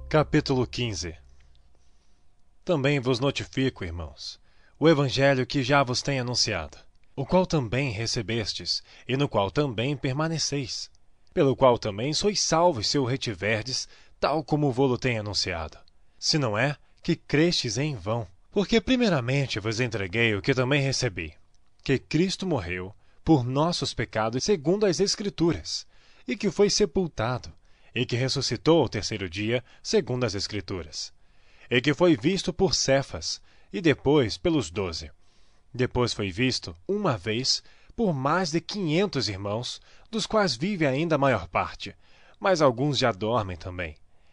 Capítulo 15. Também vos notifico, irmãos, o evangelho que já vos tenho anunciado, o qual também recebestes, e no qual também permaneceis, pelo qual também sois salvos se o retiverdes, tal como vô-lo tenho anunciado. Se não é, que crestes em vão. Porque primeiramente vos entreguei o que também recebi, que Cristo morreu por nossos pecados segundo as Escrituras, e que foi sepultado, e que ressuscitou ao terceiro dia, segundo as Escrituras, e que foi visto por Cefas, e depois pelos 12. Depois foi visto, uma vez, por mais de 500 irmãos, dos quais vive ainda a maior parte, mas alguns já dormem também.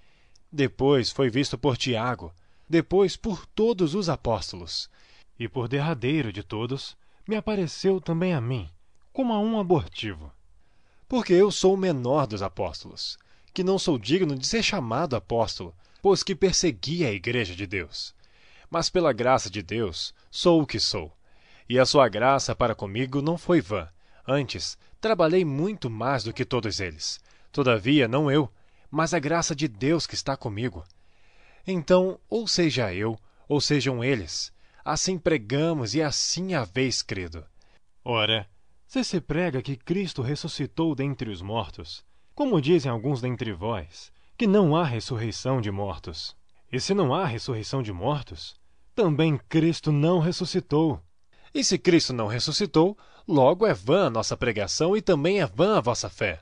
Depois foi visto por Tiago, depois por todos os apóstolos, e por derradeiro de todos, me apareceu também a mim, como a um abortivo. Porque eu sou o menor dos apóstolos, que não sou digno de ser chamado apóstolo, pois que persegui a igreja de Deus. Mas pela graça de Deus, sou o que sou. E a sua graça para comigo não foi vã. Antes, trabalhei muito mais do que todos eles. Todavia, não eu, mas a graça de Deus que está comigo. Então, ou seja eu, ou sejam eles, assim pregamos e assim haveis crido. Ora, se prega que Cristo ressuscitou dentre os mortos, como dizem alguns dentre vós, que não há ressurreição de mortos. E se não há ressurreição de mortos, também Cristo não ressuscitou. E se Cristo não ressuscitou, logo é vã a nossa pregação e também é vã a vossa fé.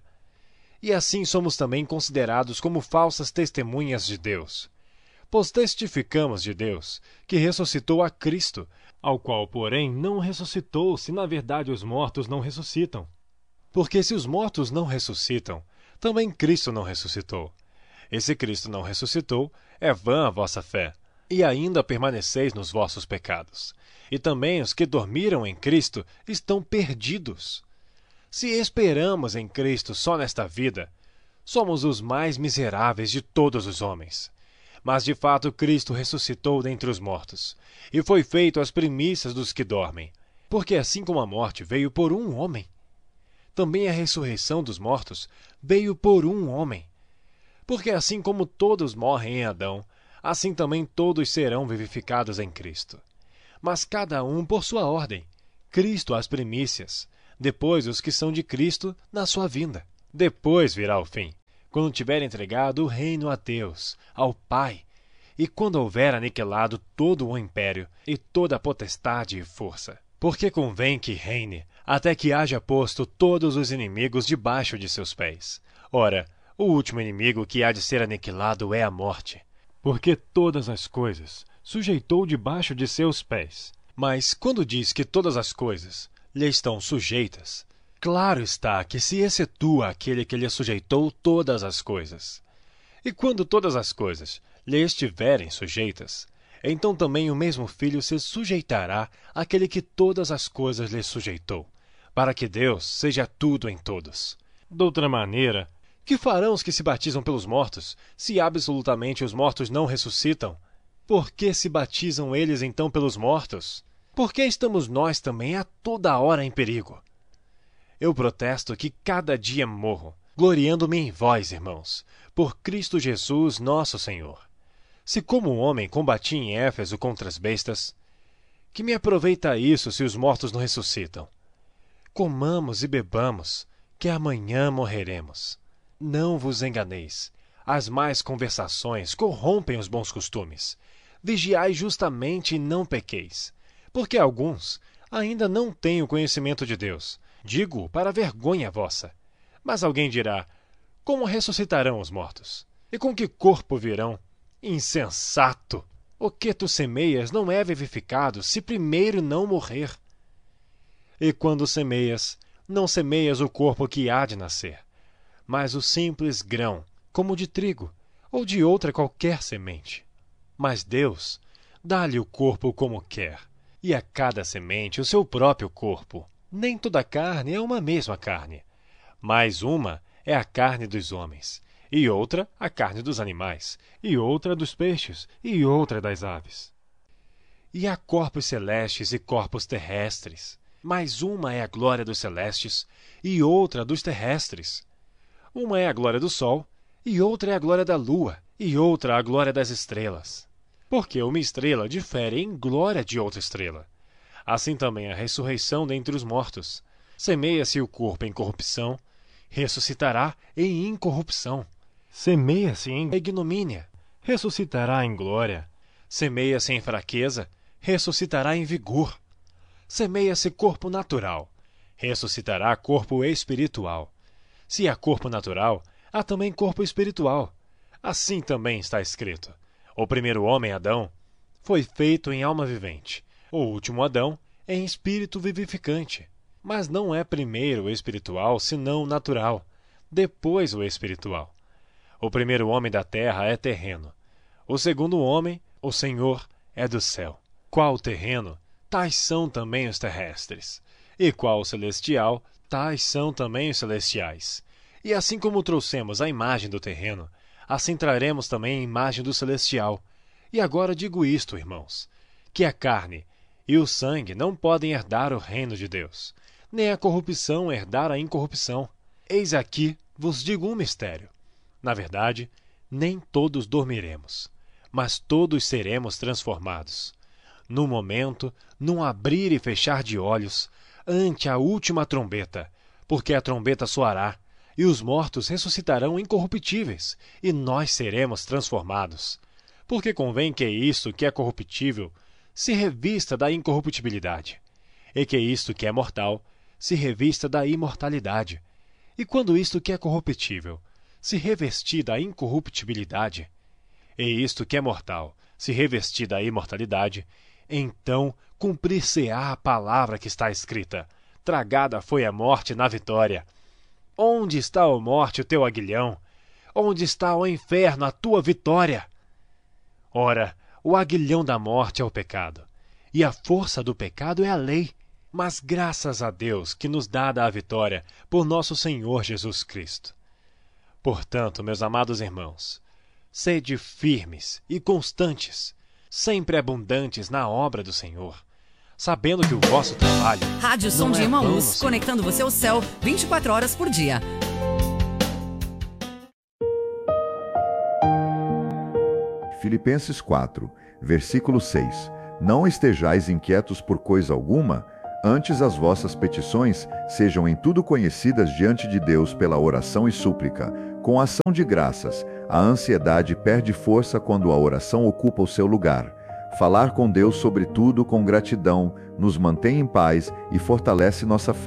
E assim somos também considerados como falsas testemunhas de Deus. Pois testificamos de Deus, que ressuscitou a Cristo, ao qual, porém, não ressuscitou, se na verdade os mortos não ressuscitam. Porque se os mortos não ressuscitam, também Cristo não ressuscitou. E se Cristo não ressuscitou, é vã a vossa fé, e ainda permaneceis nos vossos pecados. E também os que dormiram em Cristo estão perdidos. Se esperamos em Cristo só nesta vida, somos os mais miseráveis de todos os homens. Mas de fato Cristo ressuscitou dentre os mortos, e foi feito as primícias dos que dormem. Porque assim como a morte veio por um homem, também a ressurreição dos mortos veio por um homem. Porque assim como todos morrem em Adão, assim também todos serão vivificados em Cristo. Mas cada um por sua ordem. Cristo as primícias, depois os que são de Cristo na sua vinda. Depois virá o fim, quando tiver entregado o reino a Deus, ao Pai, e quando houver aniquilado todo o império e toda a potestade e força. Porque convém que reine, até que haja posto todos os inimigos debaixo de seus pés. Ora, o último inimigo que há de ser aniquilado é a morte. Porque todas as coisas sujeitou debaixo de seus pés. Mas quando diz que todas as coisas lhe estão sujeitas, claro está que se excetua aquele que lhe sujeitou todas as coisas. E quando todas as coisas lhe estiverem sujeitas, então também o mesmo Filho se sujeitará àquele que todas as coisas lhe sujeitou, para que Deus seja tudo em todos. Doutra maneira, que farão os que se batizam pelos mortos, se absolutamente os mortos não ressuscitam? Por que se batizam eles então pelos mortos? Por que estamos nós também a toda hora em perigo? Eu protesto que cada dia morro, gloriando-me em vós, irmãos, por Cristo Jesus nosso Senhor. Se como homem combati em Éfeso contra as bestas, que me aproveita isso se os mortos não ressuscitam? Comamos e bebamos, que amanhã morreremos. Não vos enganeis. As más conversações corrompem os bons costumes. Vigiai justamente e não pequeis, porque alguns ainda não têm o conhecimento de Deus. Digo para vergonha vossa. Mas alguém dirá: como ressuscitarão os mortos? E com que corpo virão? Insensato! O que tu semeias não é vivificado se primeiro não morrer. E quando semeias, não semeias o corpo que há de nascer, mas o simples grão, como de trigo, ou de outra qualquer semente. Mas Deus dá-lhe o corpo como quer, e a cada semente o seu próprio corpo. Nem toda a carne é uma mesma carne, mas uma é a carne dos homens, e outra a carne dos animais, e outra dos peixes, e outra das aves. E há corpos celestes e corpos terrestres, mas uma é a glória dos celestes, e outra dos terrestres. Uma é a glória do sol, e outra é a glória da lua, e outra a glória das estrelas. Porque uma estrela difere em glória de outra estrela. Assim também a ressurreição dentre os mortos. Semeia-se o corpo em corrupção, ressuscitará em incorrupção. Semeia-se em ignomínia, ressuscitará em glória. Semeia-se em fraqueza, ressuscitará em vigor. Semeia-se corpo natural, ressuscitará corpo espiritual. Se há corpo natural, há também corpo espiritual. Assim também está escrito: o primeiro homem, Adão, foi feito em alma vivente. O último Adão, em espírito vivificante. Mas não é primeiro o espiritual, senão o natural, depois o espiritual. O primeiro homem da terra é terreno. O segundo homem, o Senhor, é do céu. Qual terreno, tais são também os terrestres. E qual celestial, tais são também os celestiais. E assim como trouxemos a imagem do terreno, assim traremos também a imagem do celestial. E agora digo isto, irmãos, que a carne e o sangue não podem herdar o reino de Deus, nem a corrupção herdar a incorrupção. Eis aqui vos digo um mistério. Na verdade, nem todos dormiremos, mas todos seremos transformados. No momento, num abrir e fechar de olhos, ante a última trombeta, porque a trombeta soará, e os mortos ressuscitarão incorruptíveis, e nós seremos transformados. Porque convém que isto que é corruptível se revista da incorruptibilidade, e que isto que é mortal se revista da imortalidade. E quando isto que é corruptível se revestir da incorruptibilidade, e isto que é mortal se revestir da imortalidade, então cumprir-se-á a palavra que está escrita: tragada foi a morte na vitória. Onde está, ó morte, o teu aguilhão? Onde está, ó inferno, a tua vitória? Ora, o aguilhão da morte é o pecado, e a força do pecado é a lei. Mas graças a Deus que nos dá a vitória por nosso Senhor Jesus Cristo. Portanto, meus amados irmãos, sede firmes e constantes, sempre abundantes na obra do Senhor, sabendo que o vosso trabalho Rádio Som de Emaús, conectando você ao céu 24 horas por dia. Filipenses 4, versículo 6. Não estejais inquietos por coisa alguma, antes as vossas petições sejam em tudo conhecidas diante de Deus pela oração e súplica, com ação de graças. A ansiedade perde força quando a oração ocupa o seu lugar. Falar com Deus sobre tudo com gratidão nos mantém em paz e fortalece nossa fé.